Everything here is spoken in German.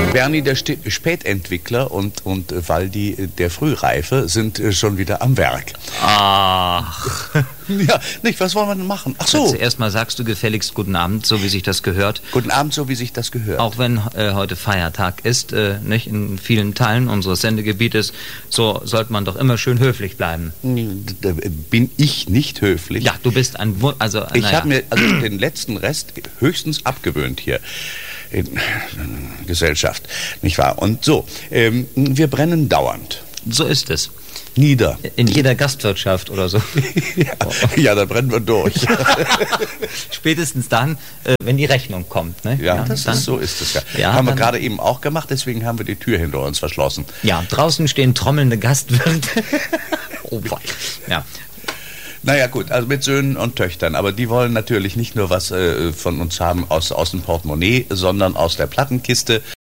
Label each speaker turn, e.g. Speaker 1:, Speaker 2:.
Speaker 1: Bernie, der Spätentwickler und Waldi, der Frühreife, sind schon wieder am Werk.
Speaker 2: Ach.
Speaker 1: Ja, nicht, was wollen wir denn machen? Ach so.
Speaker 2: Zuerst mal sagst du gefälligst guten Abend, so wie sich das gehört.
Speaker 1: Guten Abend, so wie sich das gehört.
Speaker 2: Auch wenn heute Feiertag ist, nicht in vielen Teilen unseres Sendegebietes, so sollte man doch immer schön höflich bleiben.
Speaker 1: Da bin ich nicht höflich.
Speaker 2: Ja, du bist
Speaker 1: Ich habe mir den letzten Rest höchstens abgewöhnt hier in Gesellschaft, nicht wahr? Und so, wir brennen dauernd.
Speaker 2: So ist es.
Speaker 1: Nieder.
Speaker 2: In jeder Gastwirtschaft oder so.
Speaker 1: Ja, da brennen wir durch.
Speaker 2: Spätestens dann, wenn die Rechnung kommt. Ne?
Speaker 1: Ja, so ist es ja.
Speaker 2: Ja,
Speaker 1: haben wir gerade eben auch gemacht, deswegen haben wir die Tür hinter uns verschlossen.
Speaker 2: Ja, draußen stehen trommelnde Gastwirte. Oh, ja.
Speaker 1: Naja gut, also mit Söhnen und Töchtern, aber die wollen natürlich nicht nur was von uns haben aus dem Portemonnaie, sondern aus der Plattenkiste.